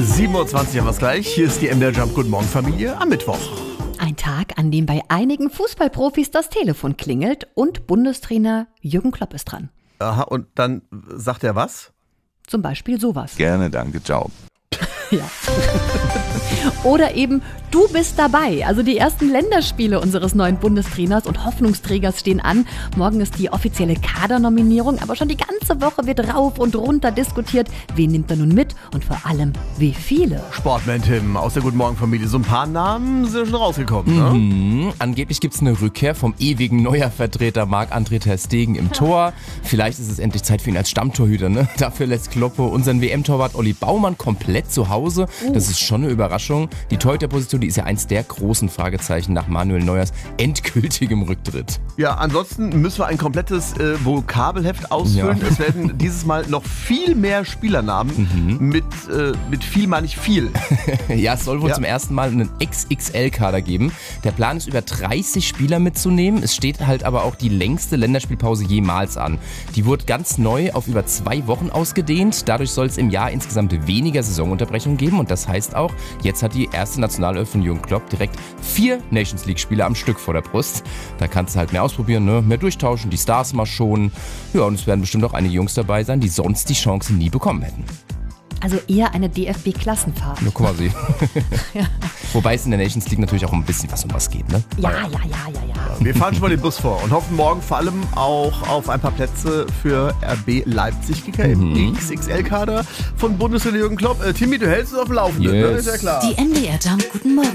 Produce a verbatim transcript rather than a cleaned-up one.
sieben Uhr zwanzig haben wir es gleich. Hier ist die M D R Jump Guten Morgen Familie am Mittwoch. Ein Tag, an dem bei einigen Fußballprofis das Telefon klingelt und Bundestrainer Jürgen Klopp ist dran. Aha, und dann sagt er was? Zum Beispiel sowas. Gerne, danke, ciao. Ja. Oder eben, du bist dabei. Also die ersten Länderspiele unseres neuen Bundestrainers und Hoffnungsträgers stehen an. Morgen ist die offizielle Kadernominierung, aber schon die ganze Woche wird rauf und runter diskutiert. Wen nimmt er nun mit und vor allem, wie viele? Sportman Tim aus der Guten Morgen Familie. So ein paar Namen sind schon rausgekommen, ne? Mhm. Angeblich gibt es eine Rückkehr vom ewigen Neuer-Vertreter Marc-André ter Stegen im Tor. Vielleicht ist es endlich Zeit für ihn als Stammtorhüter, ne? Dafür lässt Kloppo unseren W M-Torwart Olli Baumann komplett zu Hause. Das ist schon eine Überraschung. Die Torhüterposition, die ist ja eins der großen Fragezeichen nach Manuel Neuers endgültigem Rücktritt. Ja, ansonsten müssen wir ein komplettes äh, Vokabelheft ausfüllen. Ja. Es werden dieses Mal noch viel mehr Spielernamen. Mhm. Mit, äh, mit viel meine ich viel. Ja, es soll wohl Ja. zum ersten Mal einen X X L-Kader geben. Der Plan ist, über dreißig Spieler mitzunehmen. Es steht halt aber auch die längste Länderspielpause jemals an. Die wurde ganz neu auf über zwei Wochen ausgedehnt. Dadurch soll es im Jahr insgesamt weniger Saisonunterbrechung geben. Und das heißt auch, jetzt hat die erste Nationalelf von Jürgen Klopp direkt vier Nations League-Spieler am Stück vor der Brust. Da kannst du halt mehr ausprobieren, ne? Mehr durchtauschen, die Stars mal schonen. Ja, und es werden bestimmt auch einige Jungs dabei sein, die sonst die Chance nie bekommen hätten. Also eher eine D F B-Klassenfahrt. Nur quasi. Wobei es in der Nations League natürlich auch ein bisschen was um was geht, ne? Ja, ja, ja, ja, ja. Wir fahren schon mal den Bus vor und hoffen morgen vor allem auch auf ein paar Plätze für R B Leipzig-Kicker im X X L-Kader von Bundestrainer Jürgen Klopp. Äh, Timmy, du hältst es auf dem Laufenden, Yes. ne? Ist ja klar. Die M D R Jump Guten Morgen